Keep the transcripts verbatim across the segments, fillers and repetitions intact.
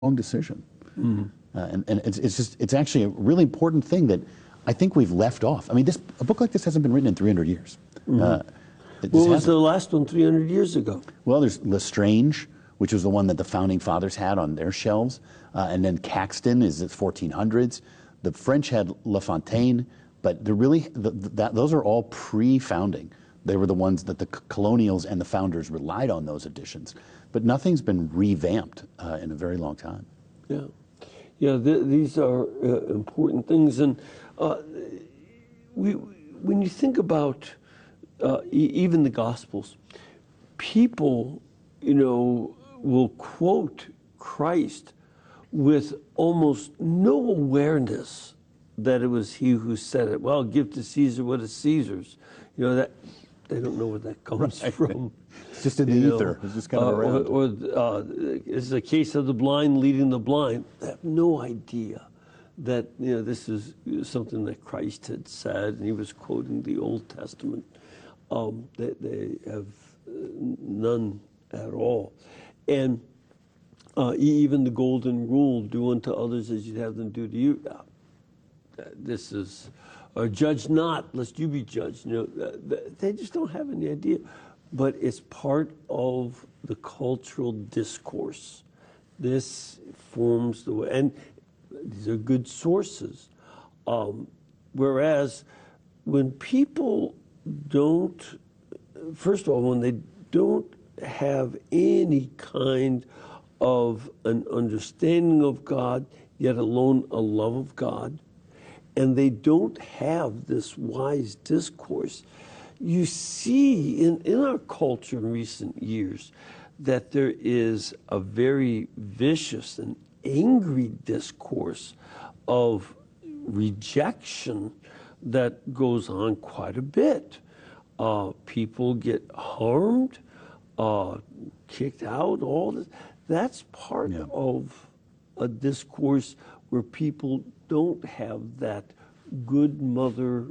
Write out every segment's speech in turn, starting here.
wrong decision. Mm-hmm. uh, and and it's, it's just, it's actually a really important thing that I think we've left off. I mean, this, a book like this hasn't been written in three hundred years. Mm-hmm. uh, what was hasn't. the last one three hundred years ago? Well, there's Lestrange, which was the one that the founding fathers had on their shelves. Uh, and then Caxton is the fourteen hundreds. The French had La Fontaine, but they're really, the, that, those are all pre-founding. They were the ones that the colonials and the founders relied on those editions. But nothing's been revamped uh, in a very long time. Yeah, yeah. Th these are uh, important things, and uh, we, when you think about uh, e even the Gospels, people, you know, will quote Christ with almost no awareness that it was he who said it. Well, give to Caesar what is Caesar's. You know, that they don't know where that comes right. from. It's just in the you ether. Know, it's just kind of uh, around. Or, or uh, it's a case of the blind leading the blind. They have no idea that, you know, this is something that Christ had said, and he was quoting the Old Testament. Um, they, they have none at all. And uh, even the golden rule, do unto others as you'd have them do to you. Uh, this is, or judge not, lest you be judged. You know, uh, they just don't have any idea. But it's part of the cultural discourse. This forms the way, and these are good sources. Um, whereas when people don't, first of all, when they don't have any kind of an understanding of God, yet alone a love of God, and they don't have this wise discourse, you see in, in our culture in recent years that there is a very vicious and angry discourse of rejection that goes on quite a bit. Uh, people get harmed, uh, kicked out, all this. That's part yeah. of a discourse where people don't have that good mother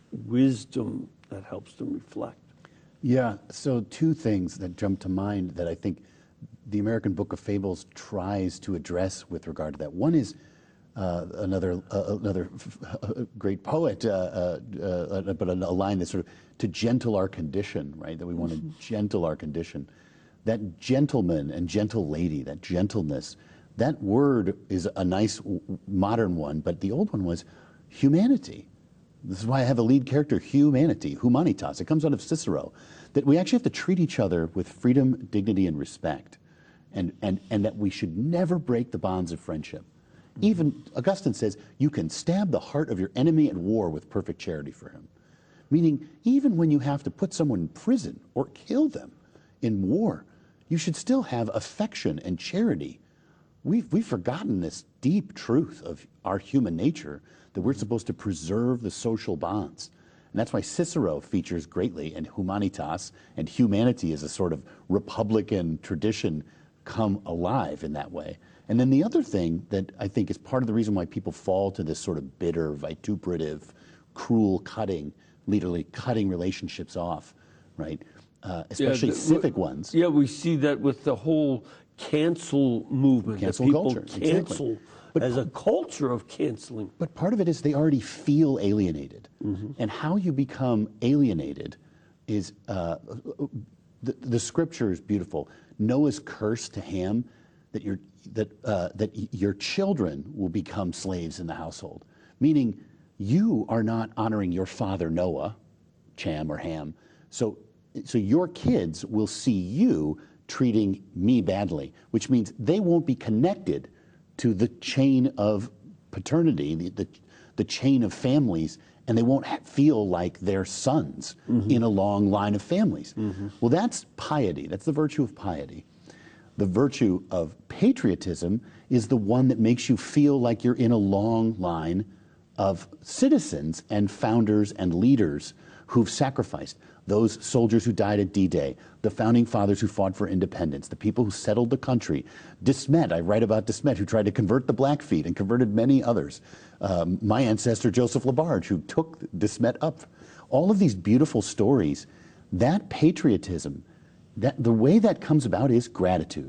wisdom that helps them reflect. Yeah, so two things that jump to mind that I think the American Book of Fables tries to address with regard to that. One is uh, another uh, another great poet, uh, uh, uh, but a, a line that's sort of to gentle our condition, right? That we want to gentle our condition. That gentleman and gentle lady, that gentleness, that word is a nice modern one, but the old one was humanity. This is why I have a lead character, humanity, humanitas. It comes out of Cicero, that we actually have to treat each other with freedom, dignity, and respect, and, and, and that we should never break the bonds of friendship. Mm-hmm. Even Augustine says, you can stab the heart of your enemy at war with perfect charity for him. Meaning, even when you have to put someone in prison or kill them in war, you should still have affection and charity. We've, we've forgotten this deep truth of our human nature, that we're supposed to preserve the social bonds. And that's why Cicero features greatly, and humanitas, and humanity as a sort of republican tradition come alive in that way. And then the other thing that I think is part of the reason why people fall to this sort of bitter, vituperative, cruel cutting, literally cutting relationships off, right? Uh, especially yeah, the, civic ones. Yeah, we see that with the whole cancel movement. Cancel people culture, cancel. Exactly. But as a culture of canceling. But part of it is they already feel alienated. Mm-hmm. And how you become alienated is, uh, the, the scripture is beautiful. Noah's curse to Ham, that your, that, uh, that your children will become slaves in the household. Meaning you are not honoring your father Noah, Cham or Ham. So, so your kids will see you treating me badly, which means they won't be connected to the chain of paternity, the, the, the chain of families, and they won't feel like they're sons mm-hmm. in a long line of families. Mm-hmm. Well, that's piety. That's the virtue of piety. The virtue of patriotism is the one that makes you feel like you're in a long line of citizens and founders and leaders who've sacrificed. Those soldiers who died at D-Day, the founding fathers who fought for independence, the people who settled the country. De Smet, I write about De Smet, who tried to convert the Blackfeet and converted many others. Um, my ancestor, Joseph Labarge, who took De Smet up. All of these beautiful stories, that patriotism, that the way that comes about is gratitude.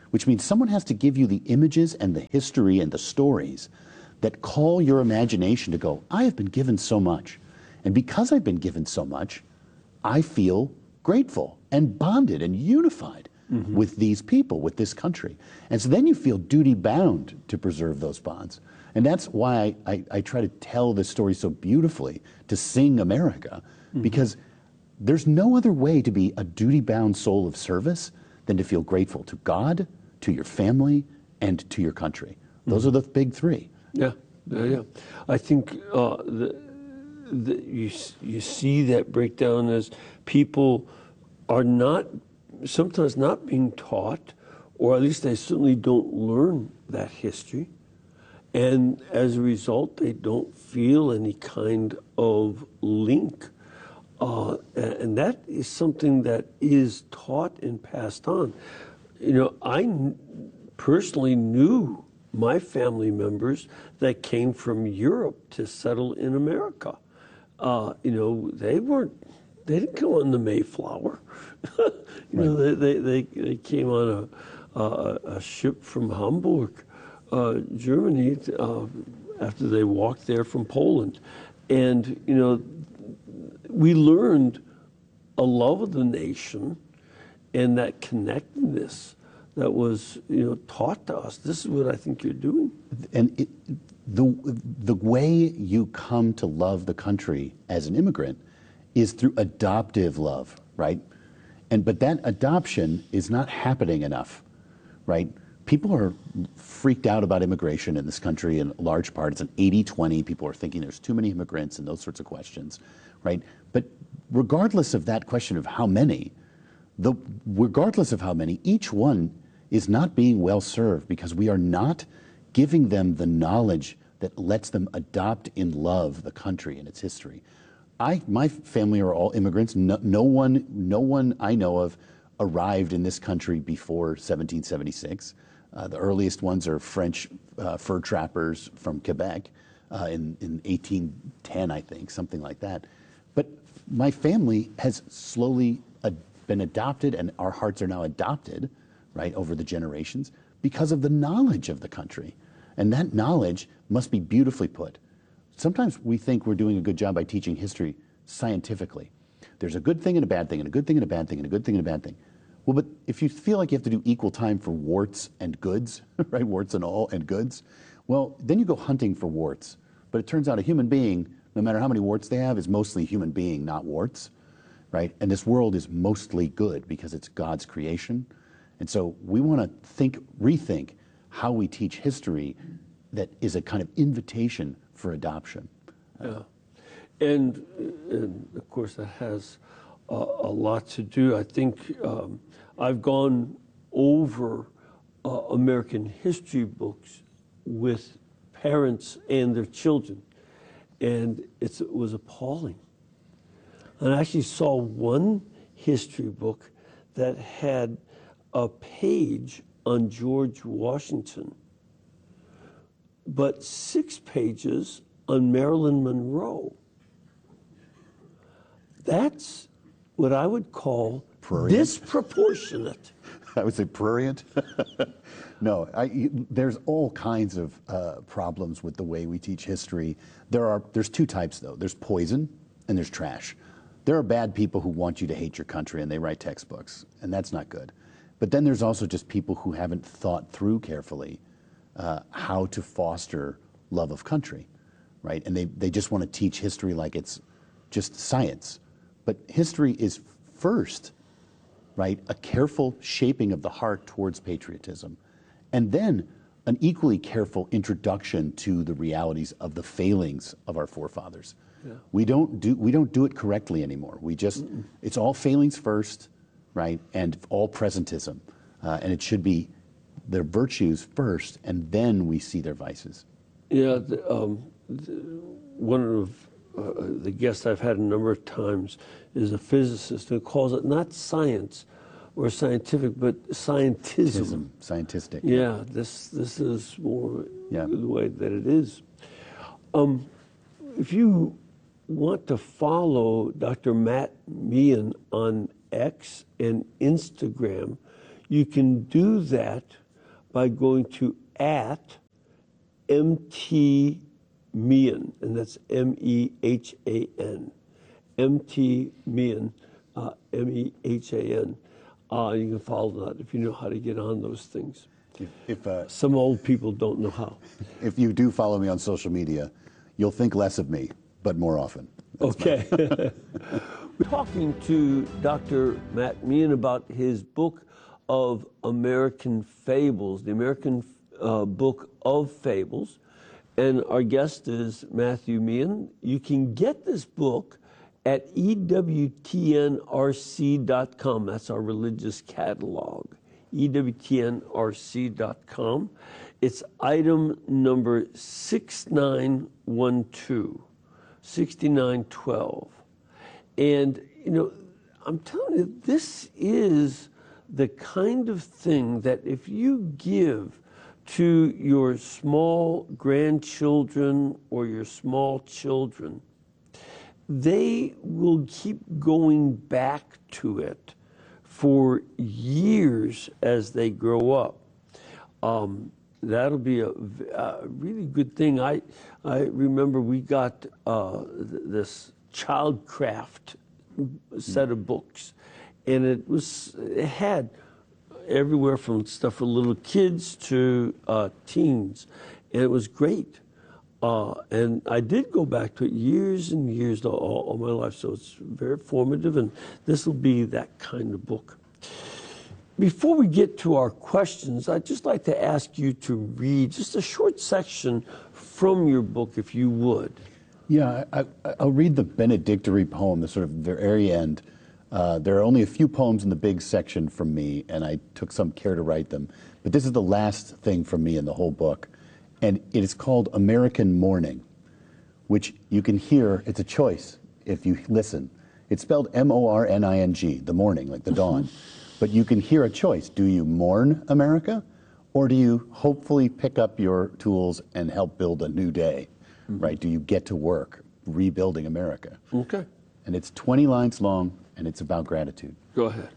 which means someone has to give you the images and the history and the stories that call your imagination to go, I have been given so much. And because I've been given so much, I feel grateful and bonded and unified mm-hmm. with these people, with this country. And so then you feel duty bound to preserve those bonds. And that's why I, I, I try to tell this story so beautifully, to sing America, mm-hmm. because there's no other way to be a duty bound soul of service than to feel grateful to God, to your family, and to your country. Those mm-hmm. are the big three. Yeah, yeah, yeah. I think uh, the, the, you you see that breakdown as people are not sometimes not being taught, or at least they certainly don't learn that history, and as a result, they don't feel any kind of link, uh, and, and that is something that is taught and passed on. You know, I n- personally knew my family members that came from Europe to settle in America. Uh, you know, they weren't, they didn't come on the Mayflower. you right. know, they, they, they, they came on a, a, a ship from Hamburg, uh, Germany, uh, after they walked there from Poland. And, you know, we learned a love of the nation and that connectedness that was, you know, taught to us. This is what I think you're doing. And it, the the way you come to love the country as an immigrant is through adoptive love, right? And but that adoption is not happening enough, right? People are freaked out about immigration in this country in large part. It's an eighty twenty. People are thinking there's too many immigrants and those sorts of questions, right? But regardless of that question of how many, the regardless of how many, each one is not being well served because we are not giving them the knowledge that lets them adopt in love the country and its history. I, my family are all immigrants. No, no one, no one I know of arrived in this country before seventeen seventy-six. Uh, the earliest ones are French uh, fur trappers from Quebec uh, in, in eighteen ten, I think, something like that. But my family has slowly ad- been adopted, and our hearts are now adopted, right, over the generations because of the knowledge of the country. And that knowledge must be beautifully put. Sometimes we think we're doing a good job by teaching history scientifically. There's a good thing and a bad thing, and a good thing and a bad thing, and a good thing and a bad thing. Well, but if you feel like you have to do equal time for warts and goods, right, warts and all and goods, well, then you go hunting for warts. But it turns out a human being, no matter how many warts they have, is mostly a human being, not warts, right? And this world is mostly good because it's God's creation. And so we want to think, rethink how we teach history that is a kind of invitation for adoption. Yeah. And, and of course, that has uh, a lot to do. I think um, I've gone over uh, American history books with parents and their children, and it's, it was appalling. And I actually saw one history book that had a page on George Washington, but six pages on Marilyn Monroe. That's what I would call Prurient? Disproportionate. I would say prurient. No, I, there's all kinds of uh, problems with the way we teach history. There are, there's two types, though. There's poison and there's trash. There are bad people who want you to hate your country and they write textbooks, and that's not good. But then there's also just people who haven't thought through carefully uh, how to foster love of country, right? And they, they just want to teach history like it's just science. But history is first, right, a careful shaping of the heart towards patriotism, and then an equally careful introduction to the realities of the failings of our forefathers. Yeah. We don't do we don't do it correctly anymore. We just Mm-mm. It's all failings first, right, and all presentism, uh, and it should be their virtues first, and then we see their vices. Yeah, the, um, the, one of uh, the guests I've had a number of times is a physicist who calls it not science or scientific, but scientism. Scientistic. Yeah, yeah, this this is more yeah. the way that it is. Um, if you want to follow Doctor Matt Meehan on X and Instagram, you can do that by going to at M T Meehan, and that's M E H A N. M T Meehan, uh, M E H A N. Uh, you can follow that if you know how to get on those things. If, if, uh, Some old people don't know how. if you do follow me on social media, you'll think less of me, but more often. That's Okay. We're talking to Doctor Matt Meehan about his book of American Fables, the American uh, Book of Fables. And our guest is Matthew Meehan. You can get this book at E W T N R C dot com. That's our religious catalog. E W T N R C dot com. It's item number six nine one two, six nine one two. And, you know, I'm telling you, this is the kind of thing that if you give to your small grandchildren or your small children, they will keep going back to it for years as they grow up. Um, that'll be a, a really good thing. I I remember we got uh, th- this Childcraft set of books, and it was it had everywhere from stuff for little kids to uh, teens, and it was great. Uh, and I did go back to it years and years all, all my life, so it's very formative, and this will be that kind of book. Before we get to our questions, I'd just like to ask you to read just a short section from your book, if you would. Yeah, I, I, I'll read the benedictory poem, the sort of very end. Uh, there are only a few poems in the big section from me, and I took some care to write them. But this is the last thing from me in the whole book. And it is called American Morning, which you can hear, it's a choice if you listen. It's spelled M O R N I N G, the morning, like the dawn. But you can hear a choice. Do you mourn America, or do you hopefully pick up your tools and help build a new day, mm-hmm. right? Do you get to work rebuilding America? Okay. And it's twenty lines long, and it's about gratitude. Go ahead.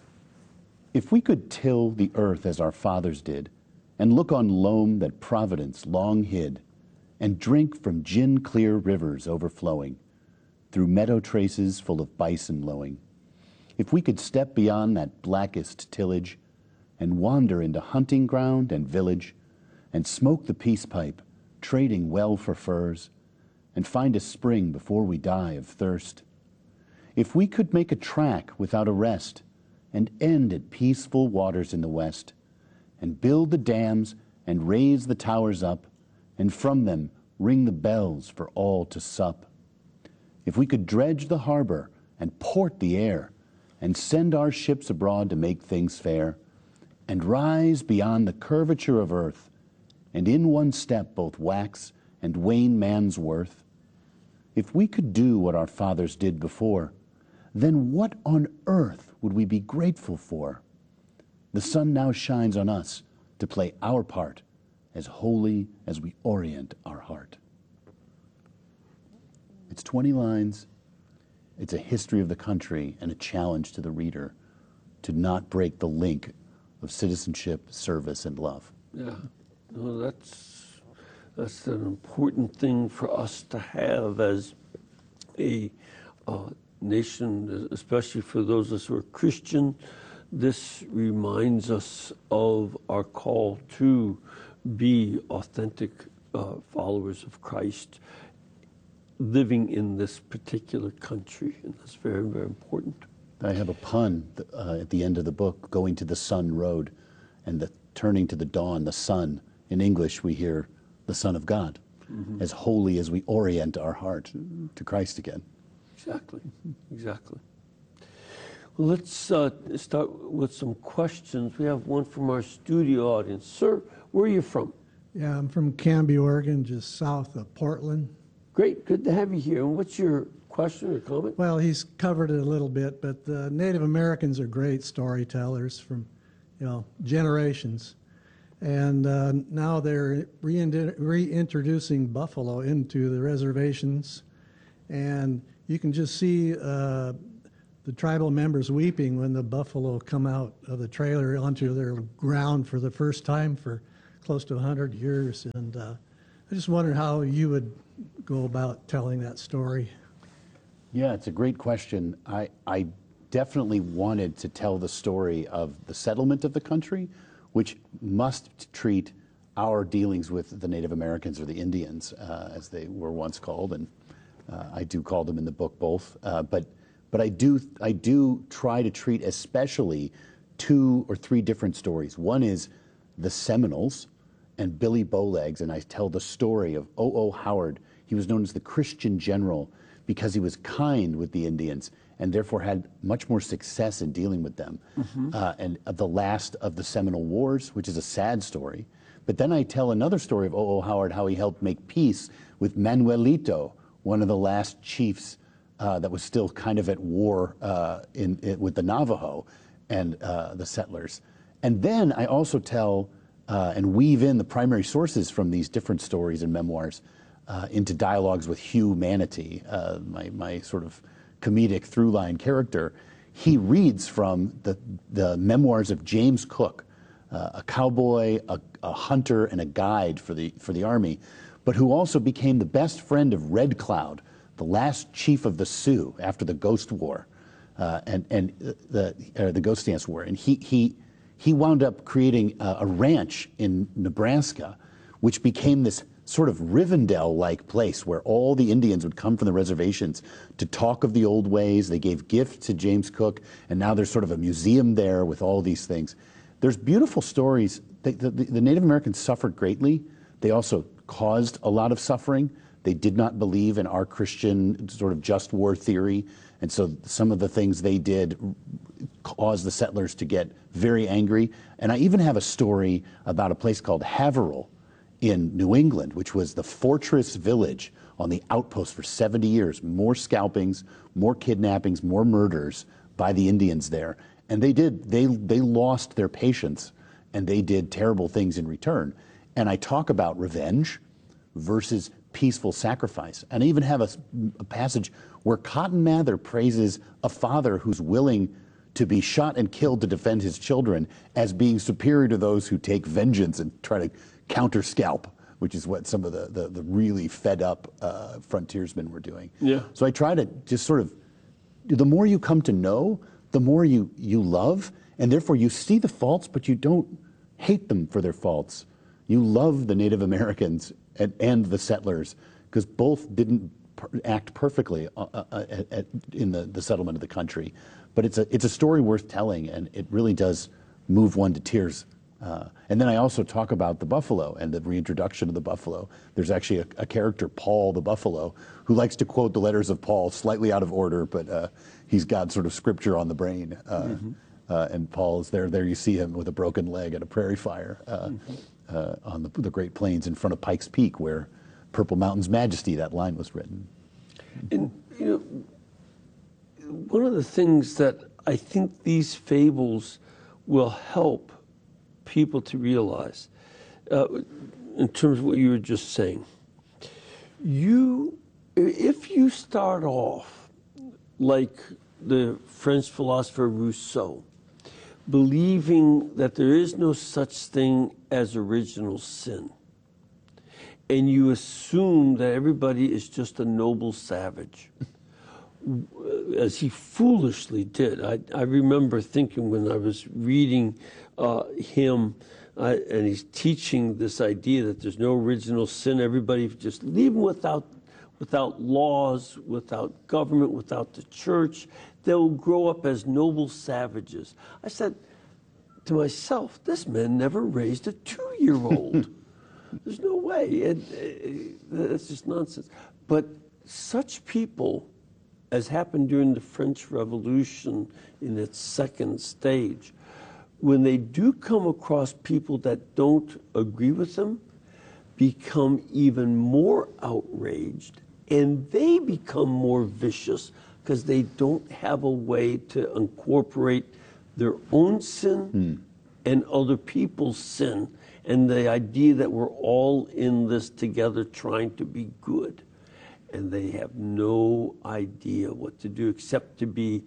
If we could till the earth as our fathers did, and look on loam that Providence long hid, and drink from gin-clear rivers overflowing, through meadow traces full of bison lowing, if we could step beyond that blackest tillage, and wander into hunting ground and village, and smoke the peace pipe, trading well for furs, and find a spring before we die of thirst, if we could make a track without a rest, and end at peaceful waters in the west, and build the dams and raise the towers up, and from them ring the bells for all to sup. If we could dredge the harbor and port the air, and send our ships abroad to make things fair, and rise beyond the curvature of earth, and in one step both wax and wane man's worth, if we could do what our fathers did before, then what on earth would we be grateful for? The sun now shines on us to play our part as holy as we orient our heart. It's twenty lines. It's a history of the country and a challenge to the reader to not break the link of citizenship, service, and love. Yeah, no, that's that's an important thing for us to have as a uh, nation, especially for those of us who are Christian. This reminds us of our call to be authentic uh, followers of Christ, living in this particular country, and that's very, very important. I have a pun uh, at the end of the book, going to the sun road, and the turning to the dawn, the sun. In English, we hear the Son of God, mm-hmm. as holy as we orient our heart to Christ again. Exactly, exactly. Well, let's uh, start with some questions. We have one from our studio audience. Sir, where are you from? Yeah, I'm from Canby, Oregon, just south of Portland. Great, good to have you here. And what's your question or comment? Well, he's covered it a little bit, but the Native Americans are great storytellers from, you know, generations. And uh, now they're rein- reintroducing buffalo into the reservations. And you can just see uh, the tribal members weeping when the buffalo come out of the trailer onto their ground for the first time for close to one hundred years. And uh, I just wondered how you would go about telling that story. Yeah, it's a great question. I, I definitely wanted to tell the story of the settlement of the country, which must treat our dealings with the Native Americans, or the Indians, uh, as they were once called, and uh, I do call them in the book both. Uh, but but I do I do try to treat especially two or three different stories. One is the Seminoles and Billy Bowlegs, and I tell the story of O O. Howard. He was known as the Christian general because he was kind with the Indians and therefore had much more success in dealing with them. Mm-hmm. uh, and of the last of the Seminole Wars, which is a sad story. But then I tell another story of O O. Howard, how he helped make peace with Manuelito, one of the last chiefs uh, that was still kind of at war uh, in, in, with the Navajo and uh, the settlers. And then I also tell uh, and weave in the primary sources from these different stories and memoirs uh, into dialogues with Hugh Manatee, uh, my, my sort of comedic through-line character. He reads from the, the memoirs of James Cook, uh, a cowboy, a, a hunter, and a guide for the, for the Army, but who also became the best friend of Red Cloud, the last chief of the Sioux after the Ghost War, uh, and, and the, uh, the Ghost Dance War. And he, he, he wound up creating a, a ranch in Nebraska, which became this sort of Rivendell-like place where all the Indians would come from the reservations to talk of the old ways. They gave gifts to James Cook, and now there's sort of a museum there with all these things. There's beautiful stories. They, the, the Native Americans suffered greatly. They also caused a lot of suffering. They did not believe in our Christian sort of just war theory, and so some of the things they did caused the settlers to get very angry. And I even have a story about a place called Haverhill in New England, which was the fortress village on the outpost for seventy years. More scalpings, more kidnappings, more murders by the Indians there. And they did, they, they lost their patience, and they did terrible things in return. And I talk about revenge versus peaceful sacrifice. And I even have a, a passage where Cotton Mather praises a father who's willing to be shot and killed to defend his children as being superior to those who take vengeance and try to counter scalp, which is what some of the, the, the really fed up uh, frontiersmen were doing. Yeah. So I try to just sort of, the more you come to know, the more you, you love, and therefore you see the faults, but you don't hate them for their faults. You love the Native Americans and, and the settlers, because both didn't per act perfectly uh, uh, at, at, in the, the settlement of the country. But it's a, it's a story worth telling, and it really does move one to tears. Uh, and then I also talk about the buffalo and the reintroduction of the buffalo. There's actually a, a character, Paul the buffalo, who likes to quote the letters of Paul slightly out of order, but uh, he's got sort of scripture on the brain. Uh, mm-hmm. uh, and Paul is there. There you see him with a broken leg at a prairie fire uh, mm-hmm. uh, on the, the Great Plains in front of Pikes Peak, where Purple Mountain's Majesty, that line was written. And, you know, one of the things that I think these fables will help people to realize, uh, in terms of what you were just saying, you, if you start off like the French philosopher Rousseau, believing that there is no such thing as original sin, and you assume that everybody is just a noble savage, as he foolishly did. I, I remember thinking when I was reading uh, him, uh, and he's teaching this idea that there's no original sin, everybody just leave them without, without laws, without government, without the church, they'll grow up as noble savages. I said to myself, this man never raised a two-year-old. There's no way. It, it, that's just nonsense. But such people, as happened during the French Revolution in its second stage, when they do come across people that don't agree with them, become even more outraged, and they become more vicious because they don't have a way to incorporate their own sin hmm. and other people's sin, and the idea that we're all in this together trying to be good. And they have no idea what to do except to be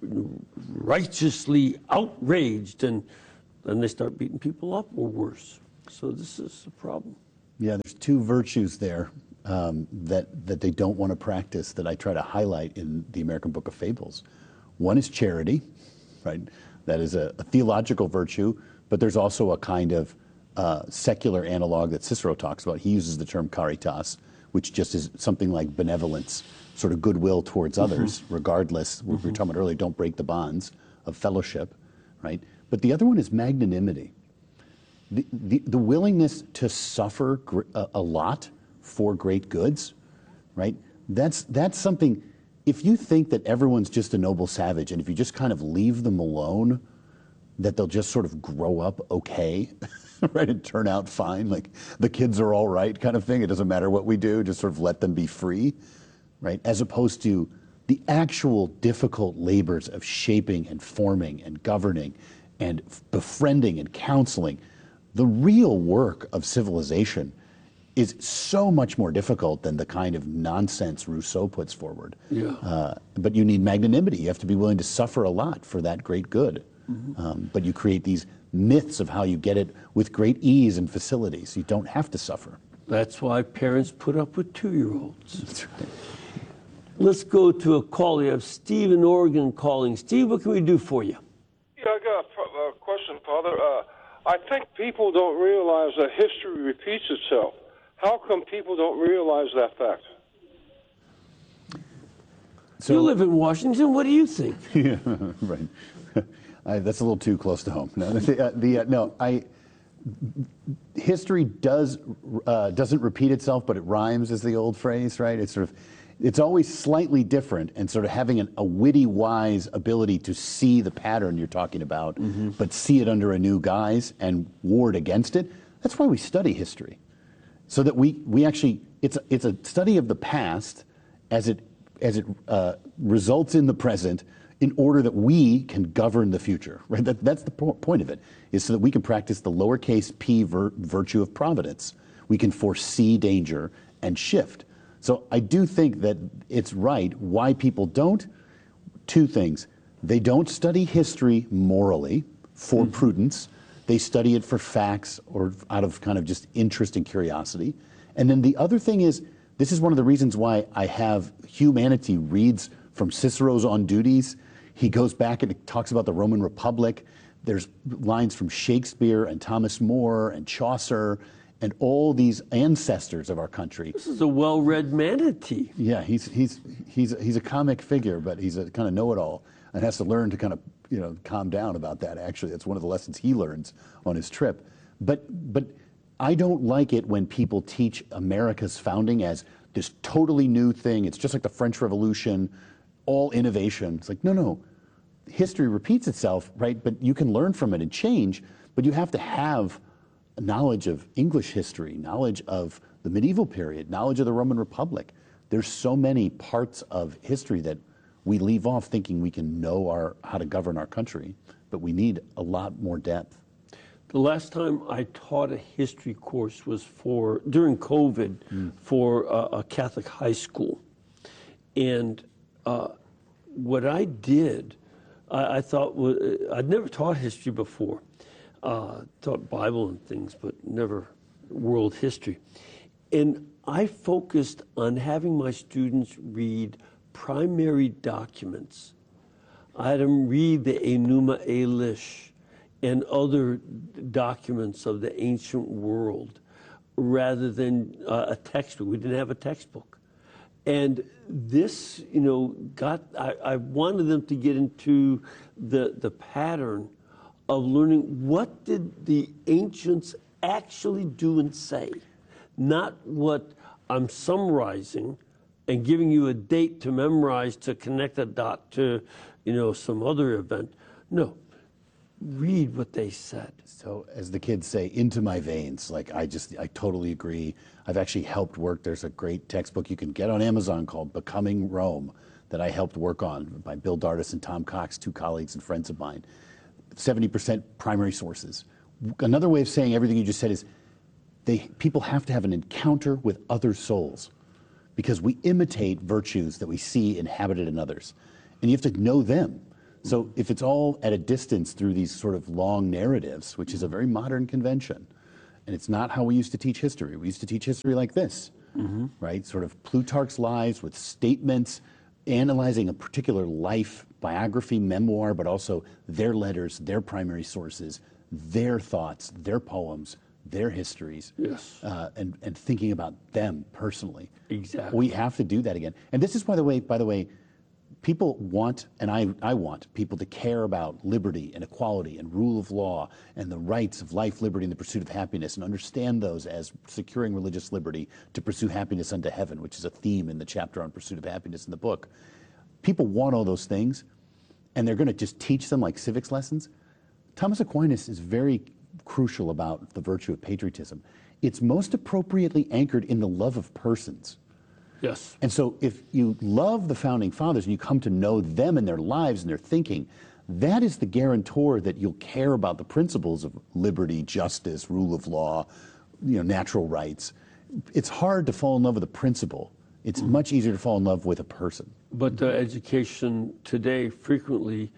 righteously outraged, and then they start beating people up or worse. So this is a problem. Yeah, there's two virtues there um, that, that they don't want to practice that I try to highlight in the American Book of Fables. One is charity, right? That is a, a theological virtue, but there's also a kind of uh, secular analog that Cicero talks about. He uses the term caritas, which just is something like benevolence, sort of goodwill towards others, mm-hmm. regardless. Mm-hmm. We were talking about earlier, don't break the bonds of fellowship, right? But the other one is magnanimity. The, the, the willingness to suffer gr- a, a lot for great goods, right? That's, that's something, if you think that everyone's just a noble savage, and if you just kind of leave them alone, that they'll just sort of grow up okay, right, and turn out fine, like the kids are all right kind of thing, it doesn't matter what we do, just sort of let them be free, right? As opposed to the actual difficult labors of shaping and forming and governing and befriending and counseling. The real work of civilization is so much more difficult than the kind of nonsense Rousseau puts forward. Yeah. Uh, but you need magnanimity. You have to be willing to suffer a lot for that great good. Mm-hmm. Um, but you create these myths of how you get it with great ease and facilities. You don't have to suffer. That's why parents put up with two-year-olds. That's right. Let's go to a call. We have Steve in Oregon calling. Steve, what can we do for you? Yeah, I got a, a question, Father. Uh, I think people don't realize that history repeats itself. How come people don't realize that fact? So, you live in Washington. What do you think? Yeah, right. I, that's a little too close to home. No, the, uh, the, uh, no I, history does, uh, doesn't repeat itself, but it rhymes, is the old phrase, right? It's sort of, it's always slightly different, and sort of having an, a witty, wise ability to see the pattern you're talking about, mm-hmm. but see it under a new guise and ward against it. That's why we study history, so that we, we actually, it's a, it's a study of the past as it, as it uh, results in the present, in order that we can govern the future, right? That, that's the po- point of it, is so that we can practice the lowercase p vir- virtue of providence. We can foresee danger and shift. So I do think that it's right. Why people don't? Two things. They don't study history morally for mm-hmm. prudence. They study it for facts or out of kind of just interest and curiosity. And then the other thing is, this is one of the reasons why I have humanity reads from Cicero's On Duties. He goes back and talks about the Roman Republic. There's lines from Shakespeare and Thomas More and Chaucer and all these ancestors of our country. This is a well-read manatee. Yeah, he's he's he's he's a comic figure, but he's a kind of know-it-all and has to learn to kind of, you know, calm down about that. Actually, that's one of the lessons he learns on his trip. But but I don't like it when people teach America's founding as this totally new thing. It's just like the French Revolution, all innovation. It's like, no, no, history repeats itself, right? But you can learn from it and change, but you have to have knowledge of English history, knowledge of the medieval period, knowledge of the Roman Republic. There's so many parts of history that we leave off thinking we can know our how to govern our country, but we need a lot more depth. The last time I taught a history course was for, during COVID, mm. for a, a Catholic high school. And uh, what I did, I, I thought, was, I'd never taught history before. Uh, taught Bible and things, but never world history. And I focused on having my students read primary documents. I had them read the Enuma Elish and other documents of the ancient world rather than uh, a textbook. We didn't have a textbook. And this, you know, got, I, I wanted them to get into the, the pattern of learning what did the ancients actually do and say, not what I'm summarizing and giving you a date to memorize to connect a dot to, you know, some other event. No, read what they said. So as the kids say, into my veins, like I just, I totally agree. I've actually helped work. There's a great textbook you can get on Amazon called Becoming Rome that I helped work on by Bill Dardis and Tom Cox, two colleagues and friends of mine. seventy percent primary sources. Another way of saying everything you just said is they people have to have an encounter with other souls because we imitate virtues that we see inhabited in others. And you have to know them. So if it's all at a distance through these sort of long narratives, which is a very modern convention, and it's not how we used to teach history. We used to teach history like this, mm-hmm. right? Sort of Plutarch's lives with statements, analyzing a particular life, biography, memoir, but also their letters, their primary sources, their thoughts, their poems, their histories, yes. uh, and, and thinking about them personally. Exactly. We have to do that again. And this is, by the way, by the way, people want, and I, I want, people to care about liberty and equality and rule of law and the rights of life, liberty, and the pursuit of happiness, and understand those as securing religious liberty to pursue happiness unto heaven, which is a theme in the chapter on pursuit of happiness in the book. People want all those things, and they're going to just teach them like civics lessons. Thomas Aquinas is very crucial about the virtue of patriotism. It's most appropriately anchored in the love of persons. Yes. And so if you love the founding fathers and you come to know them and their lives and their thinking, that is the guarantor that you'll care about the principles of liberty, justice, rule of law, you know, natural rights. It's hard to fall in love with a principle. It's mm-hmm. much easier to fall in love with a person. But uh, education today frequently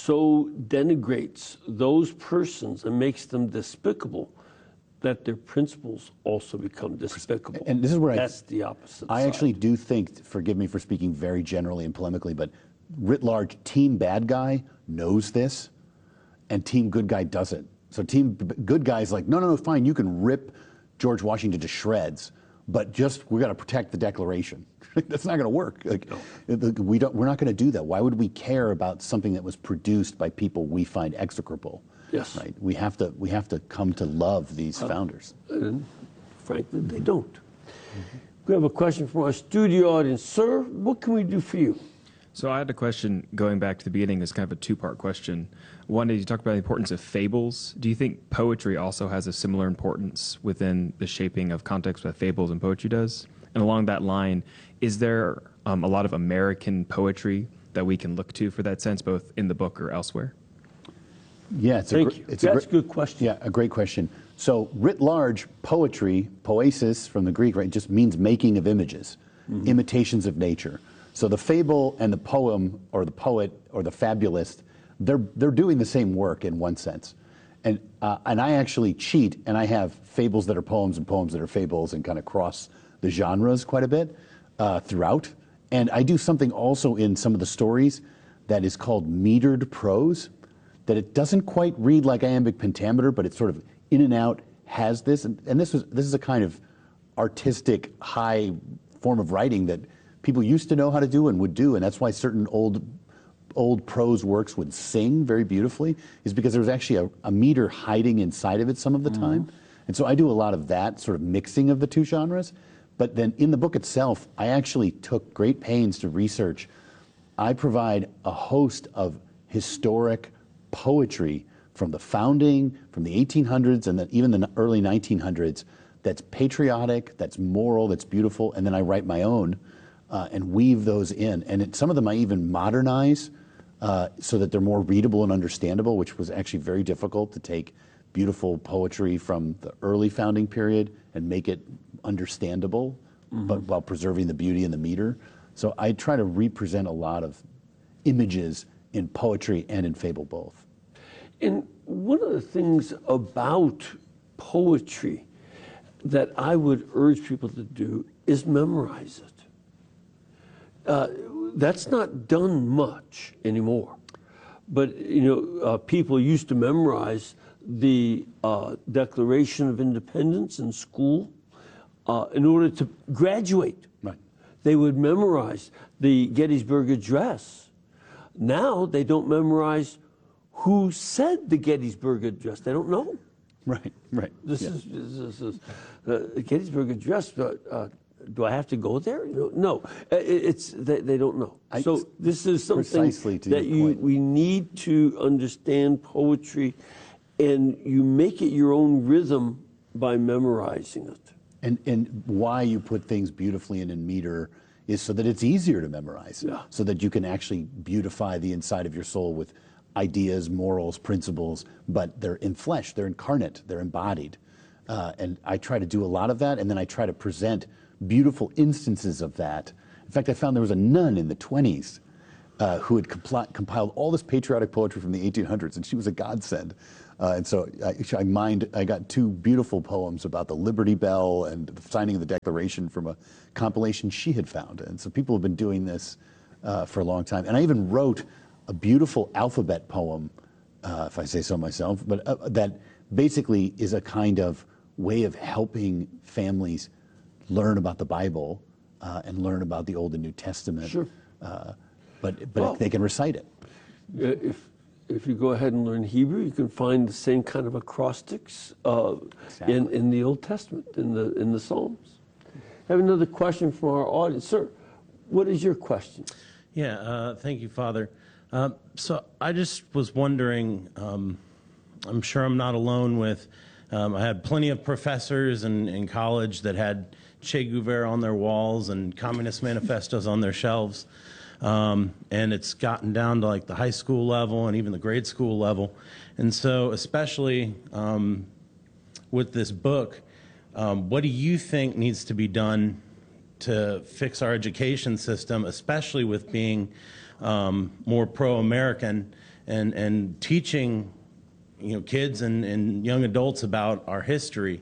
so denigrates those persons and makes them despicable that their principles also become despicable. And this is where That's I, the opposite I side. actually do think, forgive me for speaking very generally and polemically, but writ large, team bad guy knows this, and team good guy doesn't. So team b- good guy is like, no, no, no, fine, you can rip George Washington to shreds, but just, we got to protect the Declaration. That's not going to work. Like, no. we don't, we're not going to do that. Why would we care about something that was produced by people we find execrable? Yes. Right. We have to we have to come to love these uh, founders. And frankly, they don't. Mm-hmm. We have a question from our studio audience. Sir, what can we do for you? So I had a question going back to the beginning. It's kind of a two-part question. One is you talked about the importance of fables. Do you think poetry also has a similar importance within the shaping of context that fables and poetry does? And along that line, is there um, a lot of American poetry that we can look to for that sense, both in the book or elsewhere? Yeah, it's Thank a, you. it's That's a a good question. Yeah, a great question. So, writ large, poetry, poesis from the Greek, right, just means making of images, mm-hmm. imitations of nature. So the fable and the poem, or the poet, or the fabulist, they're they're doing the same work in one sense. And uh, and I actually cheat, and I have fables that are poems and poems that are fables, and kind of cross the genres quite a bit uh, throughout. And I do something also in some of the stories that is called metered prose, that it doesn't quite read like iambic pentameter, but it's sort of in and out, has this. And, and this was this is a kind of artistic, high form of writing that people used to know how to do and would do, and that's why certain old old prose works would sing very beautifully, is because there was actually a, a meter hiding inside of it some of the mm-hmm. time. And so I do a lot of that sort of mixing of the two genres. But then in the book itself, I actually took great pains to research. I provide a host of historic poetry from the founding, from the eighteen hundreds, and then even the early nineteen hundreds, that's patriotic, that's moral, that's beautiful, and then I write my own uh, and weave those in. And it, some of them I even modernize uh, so that they're more readable and understandable, which was actually very difficult to take beautiful poetry from the early founding period and make it understandable, mm-hmm. but while preserving the beauty and the meter. So I try to represent a lot of images in poetry and in fable both. And one of the things about poetry that I would urge people to do is memorize it. Uh, that's not done much anymore. But, you know, uh, people used to memorize the uh, Declaration of Independence in school uh, in order to graduate. Right. They would memorize the Gettysburg Address. Now they don't memorize who said the Gettysburg Address. They don't know. Right, right. This yeah. is this is uh, the Gettysburg Address. Uh, uh, do I have to go there? No, no. Uh, it, it's they, they don't know. I, so this is something precisely to that your you point. we need to understand poetry, and you make it your own rhythm by memorizing it. And and why you put things beautifully and in meter is so that it's easier to memorize, yeah. so that you can actually beautify the inside of your soul with ideas, morals, principles, but they're in flesh, they're incarnate, they're embodied. Uh, and I try to do a lot of that, and then I try to present beautiful instances of that. In fact, I found there was a nun in the twenties uh, who had compli- compiled all this patriotic poetry from the eighteen hundreds, and she was a godsend. Uh, and so I, I mined, I got two beautiful poems about the Liberty Bell and the signing of the Declaration from a compilation she had found. And so people have been doing this uh, for a long time. And I even wrote a beautiful alphabet poem, uh, if I say so myself, but uh, that basically is a kind of way of helping families learn about the Bible uh, and learn about the Old and New Testament. Sure. Uh, but but Well, they can recite it. Uh, If if you go ahead and learn Hebrew, you can find the same kind of acrostics uh, Exactly. in in the Old Testament, in the in the Psalms. I have another question from our audience, sir. What is your question? Yeah, uh, thank you, Father. Uh, so I just was wondering, um, I'm sure I'm not alone with, um, I had plenty of professors in, in college that had Che Guevara on their walls and Communist manifestos on their shelves. Um, and it's gotten down to like the high school level and even the grade school level. And so especially um, with this book, um, what do you think needs to be done to fix our education system, especially with being um, more pro-American and, and teaching, you know, kids and, and young adults about our history?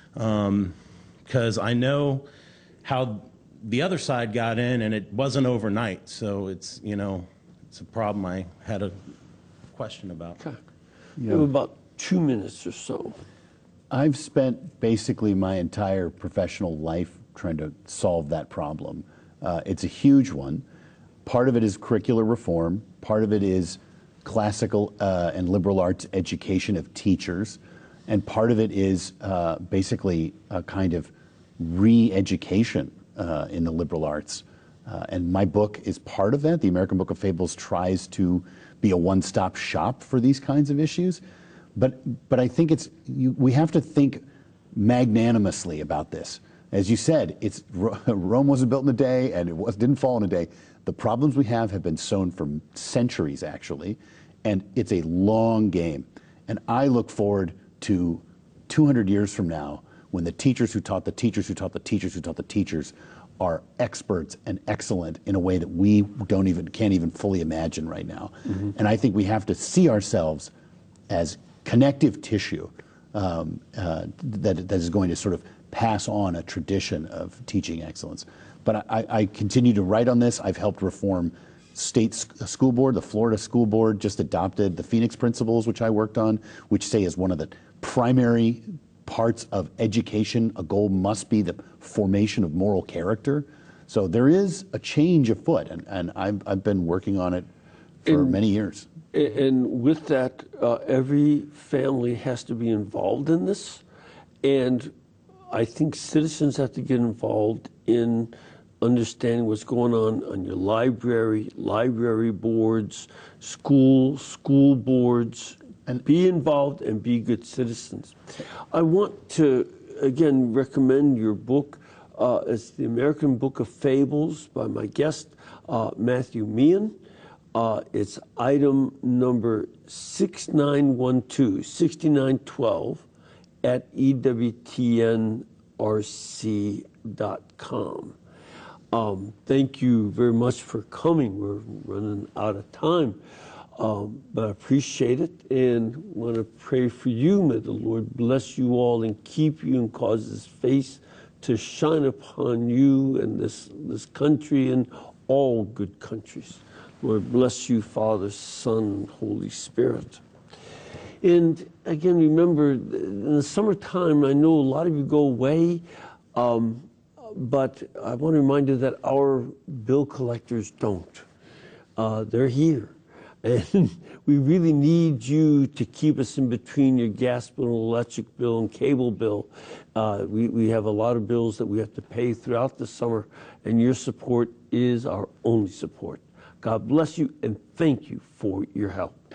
Because um, I know how the other side got in, and it wasn't overnight. So it's, you know, it's a problem I had a question about. Okay. You have about two minutes or so. I've spent basically my entire professional life trying to solve that problem. Uh, it's a huge one. Part of it is curricular reform. Part of it is classical uh, and liberal arts education of teachers. And part of it is uh, basically a kind of re-education uh, in the liberal arts. Uh, and my book is part of that. The American Book of Fables tries to be a one-stop shop for these kinds of issues. But, but I think it's, you, we have to think magnanimously about this. As you said, it's, Rome wasn't built in a day, and it was, didn't fall in a day. The problems we have have been sown for centuries, actually, and it's a long game. And I look forward to two hundred years from now, when the teachers who taught the teachers who taught the teachers who taught the teachers are experts and excellent in a way that we don't even, can't even fully imagine right now. Mm-hmm. And I think we have to see ourselves as connective tissue um, uh, that, that is going to sort of pass on a tradition of teaching excellence. But I, I continue to write on this. I've helped reform state school board. The Florida School Board just adopted the Phoenix Principles, which I worked on, which say is one of the primary parts of education, a goal must be the formation of moral character. So there is a change afoot, and, and I've, I've been working on it for And- many years. And with that, uh, every family has to be involved in this. And I think citizens have to get involved in understanding what's going on on your library, library boards, school, school boards, and be involved and be good citizens. I want to, again, recommend your book. Uh, it's The American Book of Fables by my guest, uh, Matthew Meehan. Uh, it's item number six nine one two, six nine one two at E W T N R C dot com. Um, thank you very much for coming. We're running out of time, um, but I appreciate it and want to pray for you. May the Lord bless you all and keep you and cause His face to shine upon you and this, this country and all good countries. Lord, bless you, Father, Son, and Holy Spirit. And again, remember, in the summertime, I know a lot of you go away, um, but I want to remind you that our bill collectors don't. Uh, they're here. And we really need you to keep us in between your gas bill, electric bill, and cable bill. Uh, we, we have a lot of bills that we have to pay throughout the summer, and your support is our only support. God bless you, and thank you for your help.